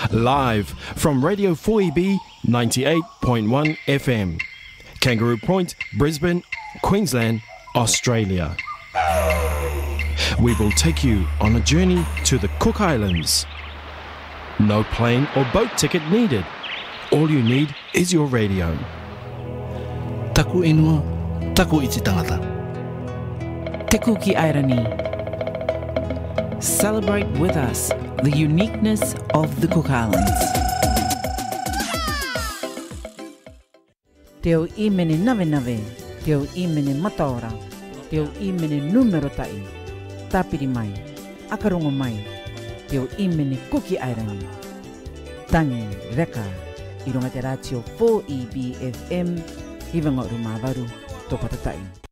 Live from Radio 4EB 98.1 FM. Kangaroo Point, Brisbane, Queensland, Australia. We will take you on a journey to the Cook Islands. No plane or boat ticket needed. All you need is your radio. Taku inua, taku iti tangata. Te Kuki Airani. Celebrate with us the uniqueness of the Cook Islands. Teo imene nave, teo imene mataora, teo imene numero tai, tapiri mai, akarongo mai, teo imene Kuki Airani. Tangi reka, irunga te ratio 4EB FM, iwanga rumavaru, topatatai.